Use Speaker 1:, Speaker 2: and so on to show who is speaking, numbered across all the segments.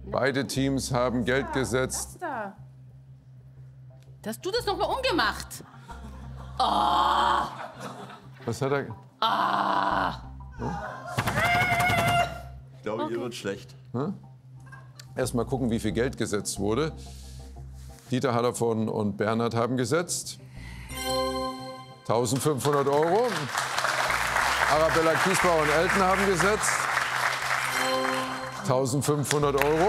Speaker 1: Beide Teams haben Geld gesetzt.
Speaker 2: Hast du das noch mal umgemacht?
Speaker 1: Was hat er?
Speaker 3: Ich glaube, hier wird schlecht.
Speaker 1: Erst mal gucken, wie viel Geld gesetzt wurde. Dieter Hallervorden und Bernhard haben gesetzt. 1.500 €. Arabella Kiesbauer und Elton haben gesetzt. 1.500 €.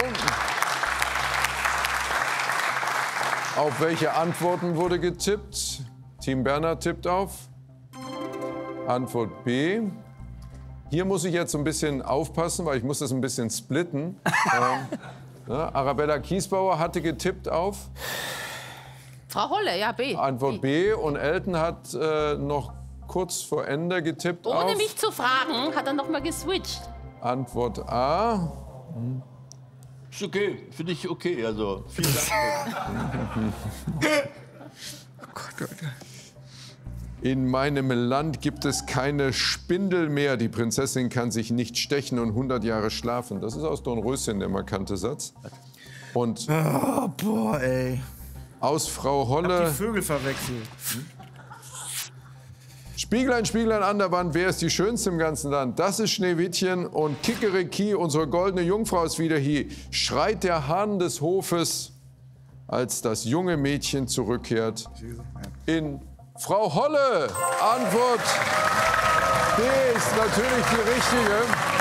Speaker 1: Auf welche Antworten wurde getippt? Team Bernhard tippt auf Antwort B. Hier muss ich jetzt ein bisschen aufpassen, weil ich muss das ein bisschen splitten. Arabella Kiesbauer hatte getippt auf
Speaker 2: Frau Holle, ja, B.
Speaker 1: Antwort B. Und Elton hat noch kurz vor Ende getippt auf
Speaker 2: Ohne mich zu fragen, hat er noch mal geswitcht.
Speaker 1: Antwort A.
Speaker 3: Ist okay, finde ich okay. Also, vielen Dank.
Speaker 1: In meinem Land gibt es keine Spindel mehr. Die Prinzessin kann sich nicht stechen und 100 Jahre schlafen. Das ist aus Dornröschen der markante Satz. Und
Speaker 4: Oh, boah, ey.
Speaker 1: aus Frau
Speaker 4: Die
Speaker 1: Holle.
Speaker 4: Vögel verwechselt.
Speaker 1: Spieglein, Spieglein an der Wand, wer ist die Schönste im ganzen Land? Das ist Schneewittchen und Kikeriki, unsere goldene Jungfrau ist wieder hier. Schreit der Hahn des Hofes, als das junge Mädchen zurückkehrt in Frau Holle. Antwort B ist natürlich die richtige.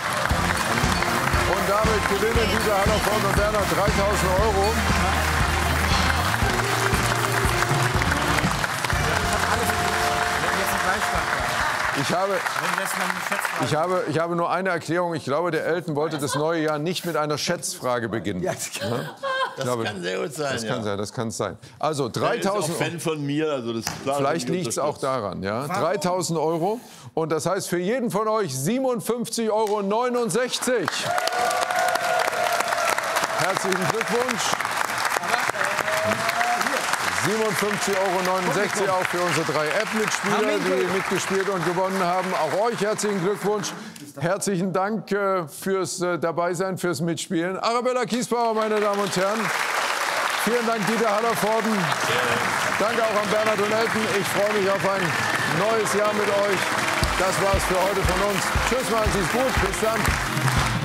Speaker 1: Und damit gewinnen Dieter Hallervorden und Bernhard 3.000 €. Ich habe nur eine Erklärung. Ich glaube, der Elton wollte das neue Jahr nicht mit einer Schätzfrage beginnen.
Speaker 3: Das kann sehr gut sein.
Speaker 1: Das kann sein, das kann es sein. Also
Speaker 3: Er ist auch
Speaker 1: 3.000
Speaker 3: Fan von mir, also das ist klar.
Speaker 1: Vielleicht liegt es auch daran, ja. 3.000 €. Und das heißt für jeden von euch 57,69 €. Herzlichen Glückwunsch. 57,69 € auch für unsere 3 App-Mitspieler, die mitgespielt und gewonnen haben. Auch euch herzlichen Glückwunsch. Herzlichen Dank fürs Dabeisein, fürs Mitspielen. Arabella Kiesbauer, meine Damen und Herren. Vielen Dank, Dieter Hallervorden. Danke auch an Bernhard und Elton. Ich freue mich auf ein neues Jahr mit euch. Das war's für heute von uns. Tschüss, machen Sie es gut. Bis dann.